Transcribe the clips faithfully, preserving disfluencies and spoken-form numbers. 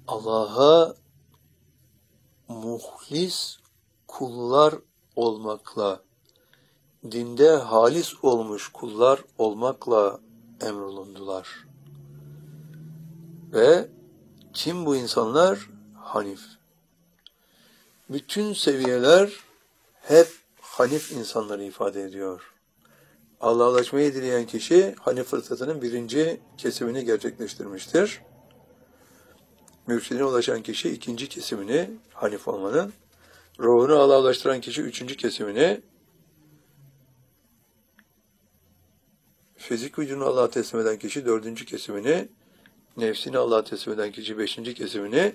Allah'a muhlis kullar olmakla, dinde halis olmuş kullar olmakla emrolundular. Ve kim bu insanlar? Hanif. Bütün seviyeler hep Hanif insanları ifade ediyor. Allah'laşmayı dileyen kişi Hanif fıtratının birinci kesimini gerçekleştirmiştir. Mürşidine ulaşan kişi ikinci kesimini, Hanif olmanın, ruhunu Allah'laştıran kişi üçüncü kesimini, fizik vücudunu Allah'a teslim eden kişi dördüncü kesimini, nefsini Allah'a teslim eden kişi beşinci kesimini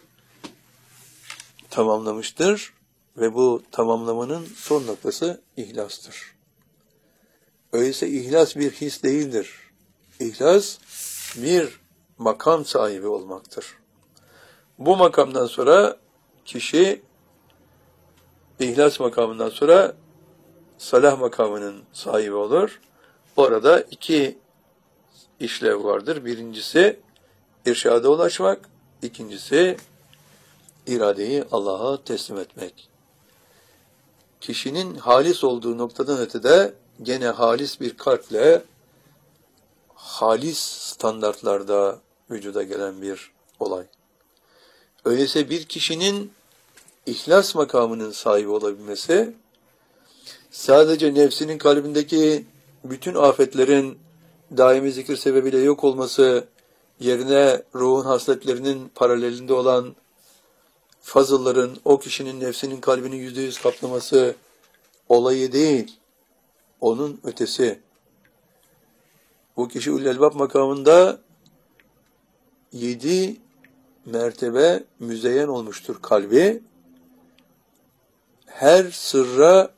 tamamlamıştır. Ve bu tamamlamanın son noktası ihlastır. Öyleyse ihlas bir his değildir. İhlas bir makam sahibi olmaktır. Bu makamdan sonra kişi ihlas makamından sonra salah makamının sahibi olur. Orada iki işlev vardır. Birincisi irşada ulaşmak, ikincisi iradeyi Allah'a teslim etmek. Kişinin halis olduğu noktadan ötede gene halis bir kalple halis standartlarda vücuda gelen bir olay. Öyleyse bir kişinin ihlas makamının sahibi olabilmesi, sadece nefsinin kalbindeki bütün afetlerin daimi zikir sebebiyle yok olması, yerine ruhun hasletlerinin paralelinde olan fazılların o kişinin nefsinin kalbini yüzde yüz kaplaması olayı değil, onun ötesi. Bu kişi Ulul Elbab makamında yedi mertebe müzeyyen olmuştur kalbi. Her sırra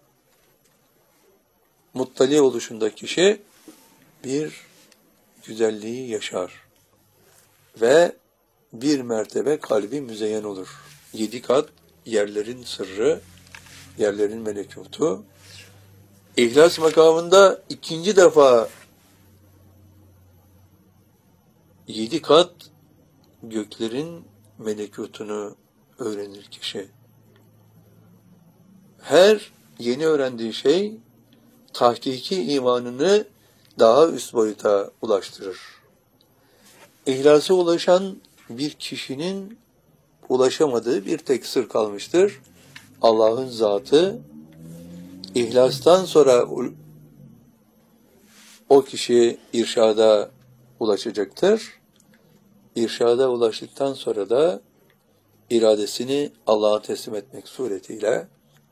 muttali oluşunda kişi bir güzelliği yaşar. Ve bir mertebe kalbi müzeyyen olur. Yedi kat yerlerin sırrı, yerlerin melekutu. İhlas makamında ikinci defa yedi kat göklerin melekutunu öğrenir kişi. Her yeni öğrendiği şey tahkiki imanını daha üst boyuta ulaştırır. İhlasa ulaşan bir kişinin ulaşamadığı bir tek sır kalmıştır. Allah'ın zatı. İhlastan sonra o kişi irşada ulaşacaktır. İrşada ulaştıktan sonra da iradesini Allah'a teslim etmek suretiyle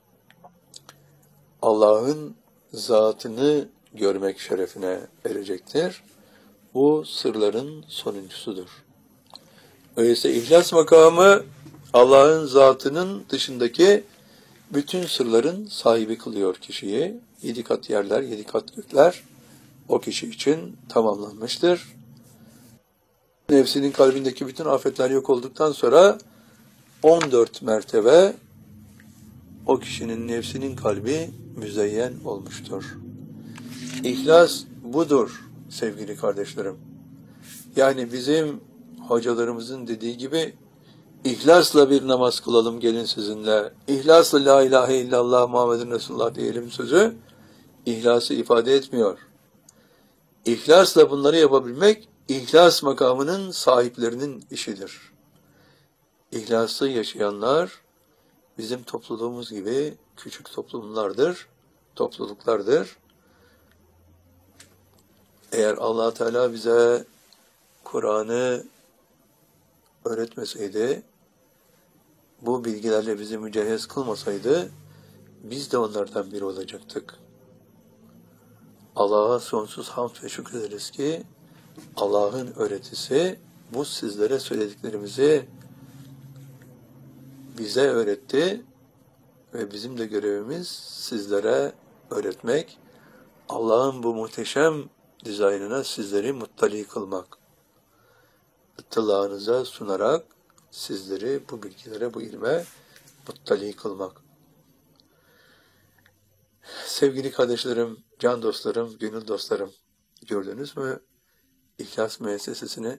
Allah'ın zatını görmek şerefine erecektir. Bu sırların sonuncusudur. Öyleyse ihlas makamı Allah'ın zatının dışındaki bütün sırların sahibi kılıyor kişiyi. Yedi kat yerler, yedi kat gökler o kişi için tamamlanmıştır. Nefsinin kalbindeki bütün afetler yok olduktan sonra on dört mertebe o kişinin nefsinin kalbi müzeyyen olmuştur. İhlas budur sevgili kardeşlerim. Yani bizim hocalarımızın dediği gibi İhlasla bir namaz kılalım gelin sizinle. İhlasla la ilahe illallah Muhammedun Resulullah diyelim sözü ihlası ifade etmiyor. İhlasla bunları yapabilmek ihlas makamının sahiplerinin işidir. İhlası yaşayanlar bizim topluluğumuz gibi küçük toplumlardır, topluluklardır. Eğer Allah Teala bize Kur'an'ı öğretmeseydi, bu bilgilerle bizi mücehhez kılmasaydı, biz de onlardan biri olacaktık. Allah'a sonsuz hamd ve şükrederiz ki, Allah'ın öğretisi, bu sizlere söylediklerimizi bize öğretti ve bizim de görevimiz sizlere öğretmek, Allah'ın bu muhteşem dizaynına sizleri muttali kılmak. İttilağınıza sunarak sizleri bu bilgilere, bu ilme muttali kılmak. Sevgili kardeşlerim, can dostlarım, gönül dostlarım, gördünüz mü İhlas Müessesesi'ni?